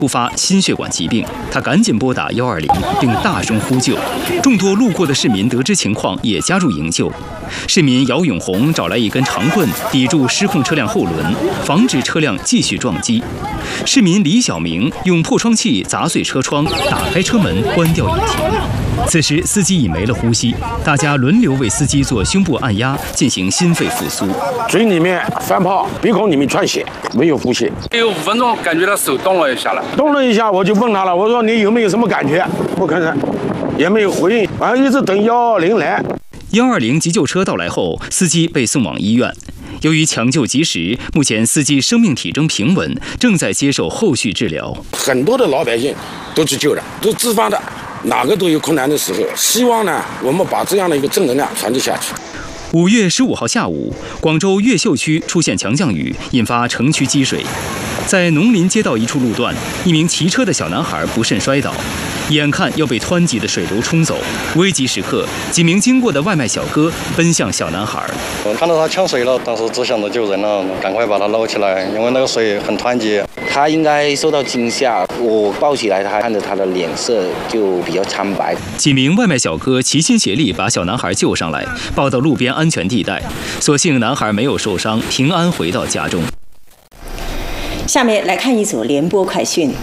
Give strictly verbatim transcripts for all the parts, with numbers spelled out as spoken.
突发心血管疾病，他赶紧拨打一二零，并大声呼救。众多路过的市民得知情况，也加入营救。市民姚永红找来一根长棍抵住失控车辆后轮，防止车辆继续撞击。市民李小明用破窗器砸碎车窗，打开车门，关掉引擎。此时司机已没了呼吸，大家轮流为司机做胸部按压，进行心肺复苏。 嘴里面翻泡，鼻孔里面窜血，没有呼吸。 有五分钟，感觉到手动了一下了， 动了一下，我就问他了，我说你有没有什么感觉？不吭声，也没有回应，完了一直等幺二零来。 幺二零急救车到来后，司机被送往医院。由于抢救及时，目前司机生命体征平稳，正在接受后续治疗。 很多的老百姓都去救的，都自发的，哪个都有困难的时候。希望呢，我们把这样的一个正能量传递下去。 五月十五号下午，广州越秀区出现强降雨，引发城区积水。在农林街道一处路段，一名骑车的小男孩不慎摔倒，眼看要被湍急的水流冲走。危急时刻，几名经过的外卖小哥奔向小男孩。 我看到他呛水了，当时只想着救人了，赶快把他捞起来，因为那个水很湍急。 他应该受到惊吓，我抱起来，他看着他的脸色就比较苍白。 几名外卖小哥齐心协力把小男孩救上来，抱到路边安全地带。所幸男孩没有受伤，平安回到家中。 下面来看一组联播快讯。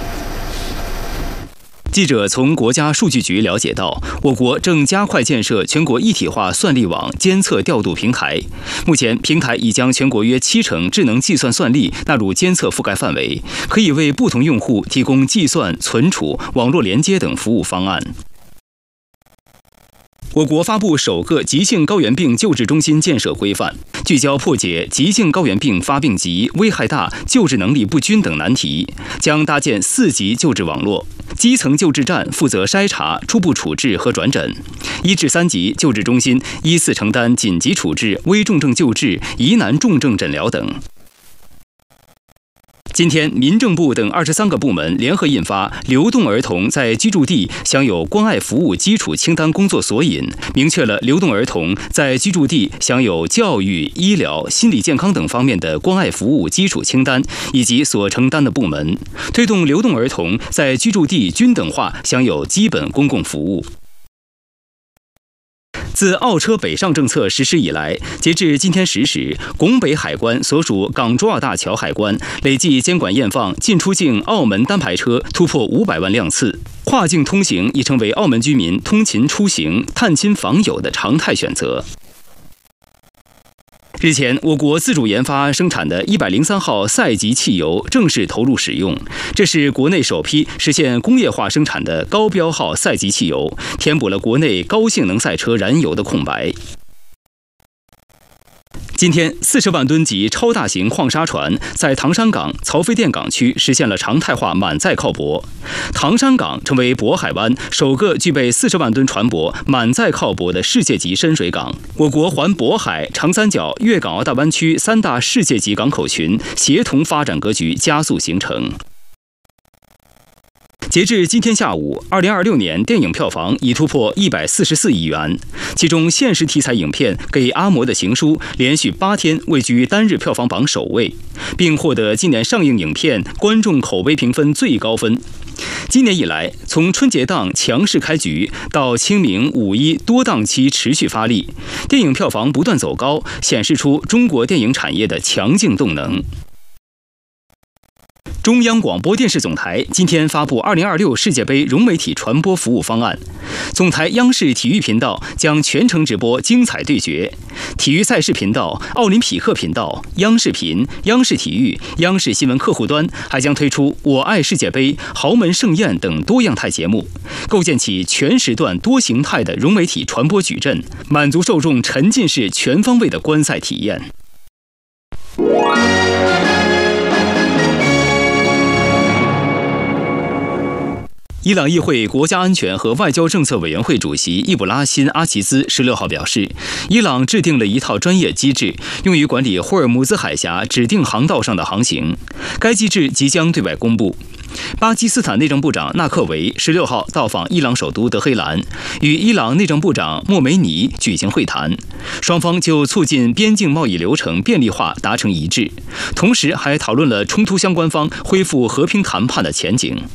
记者从国家数据局了解到，我国正加快建设全国一体化算力网监测调度平台。目前，平台已将全国约七成智能计算算力纳入监测覆盖范围，可以为不同用户提供计算、存储、网络连接等服务方案。我国发布首个急性高原病救治中心建设规范，聚焦破解急性高原病发病急、危害大、救治能力不均等难题，将搭建四级救治网络。基层救治站负责筛查、初步处置和转诊，一至三级救治中心依次承担紧急处置、危重症救治、疑难重症诊疗等。今天，民政部等二十三个部门联合印发《流动儿童在居住地享有关爱服务基础清单工作索引》，明确了流动儿童在居住地享有教育、医疗、心理健康等方面的关爱服务基础清单以及所承担的部门，推动流动儿童在居住地均等化享有基本公共服务。自澳车北上政策实施以来，截至今天十时，拱北海关所属港珠澳大桥海关累计监管验放进出境澳门单牌车突破五百万辆次，跨境通行已成为澳门居民通勤出行、探亲访友的常态选择。日前，我国自主研发生产的一百零三号赛级汽油正式投入使用，这是国内首批实现工业化生产的高标号赛级汽油，填补了国内高性能赛车燃油的空白。今天，四十万吨级超大型矿砂船在唐山港曹妃甸港区实现了常态化满载靠泊，唐山港成为渤海湾首个具备四十万吨船舶满载靠泊的世界级深水港。我国环渤海、长三角、粤港澳大湾区三大世界级港口群协同发展格局加速形成。截至今天下午，二零二六年电影票房已突破一百四十四亿元，其中现实题材影片《给阿嬷的情书》连续八天位居单日票房榜首位，并获得今年上映影片观众口碑评分最高分。今年以来，从春节档强势开局到清明、五一多档期持续发力，电影票房不断走高，显示出中国电影产业的强劲动能。中央广播电视总台今天发布二零二六世界杯融媒体传播服务方案，总台央视体育频道将全程直播精彩对决，体育赛事频道、奥林匹克频道、央视频、央视体育、央视新闻客户端还将推出我爱世界杯、豪门盛宴等多样态节目，构建起全时段多形态的融媒体传播矩阵，满足受众沉浸式全方位的观赛体验。伊朗议会国家安全和外交政策委员会主席易卜拉欣·阿齐兹十六号表示，伊朗制定了一套专业机制，用于管理霍尔木兹海峡指定航道上的航行。该机制即将对外公布。巴基斯坦内政部长纳克维十六号到访伊朗首都德黑兰，与伊朗内政部长莫梅尼举行会谈，双方就促进边境贸易流程便利化达成一致，同时还讨论了冲突相关方恢复和平谈判的前景。